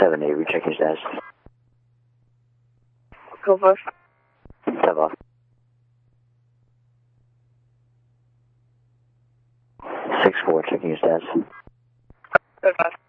7-8, rechecking status. Go first. Step off. 6-4, checking your status. Go first.